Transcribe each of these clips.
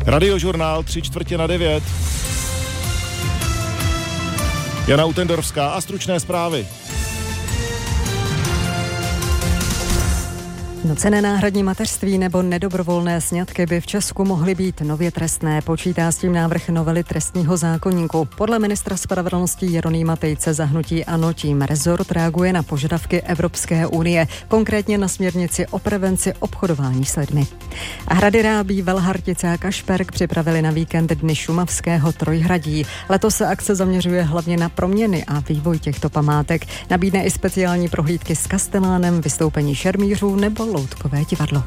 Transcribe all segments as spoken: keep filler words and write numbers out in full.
Radiožurnál tři čtvrtě na devět. Jana Utendorská a stručné zprávy. Nucené náhradní mateřství nebo nedobrovolné sňatky by v Česku mohly být nově trestné. Počítá s tím návrh novely trestního zákoníku. Podle ministra spravedlnosti Jeronýma Tejce za hnutí ANO tím rezort reaguje na požadavky Evropské unie, konkrétně na směrnici o prevenci obchodování s lidmi. Hrady Rábí, Velhartice a Kašperk připravili na víkend Dny šumavského Trojhradí. Letos se akce zaměřuje hlavně na proměny a vývoj těchto památek. Nabídne i speciální prohlídky s kastelánem, vystoupení šermířů nebo loutkové divadlo.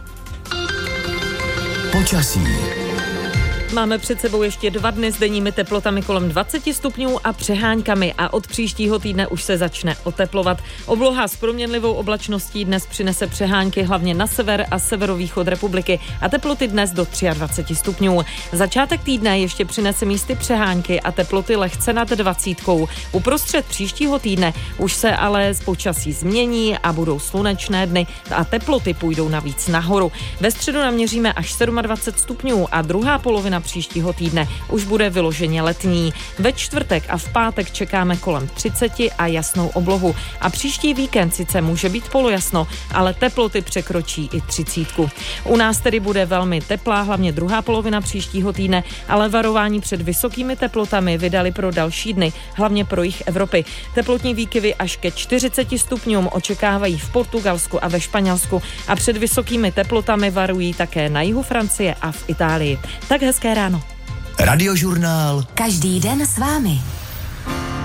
Počasí. Máme před sebou ještě dva dny s denními teplotami kolem dvacet stupňů a přeháňkami a od příštího týdne už se začne oteplovat. Obloha s proměnlivou oblačností dnes přinese přehánky hlavně na sever a severovýchod republiky a teploty dnes do dvacet tři stupňů. Začátek týdne ještě přinese místy přehánky a teploty lehce nad dvacítkou. Uprostřed příštího týdne už se ale z počasí změní a budou slunečné dny a teploty půjdou navíc nahoru. Ve středu naměříme až dvacet sedm stupňů a druhá polovina příštího týdne už bude vyloženě letní. Ve čtvrtek a v pátek čekáme kolem třicet a jasnou oblohu. A příští víkend sice může být polojasno, ale teploty překročí i třicítku. U nás tedy bude velmi teplá, hlavně druhá polovina příštího týdne, ale varování před vysokými teplotami vydali pro další dny, hlavně pro jih Evropy. Teplotní výkyvy až ke čtyřiceti stupňům očekávají v Portugalsku a ve Španělsku a před vysokými teplotami varují také na jihu Francie a v Itálii. Tak hezké ráno. Radiožurnál. Každý den s vámi.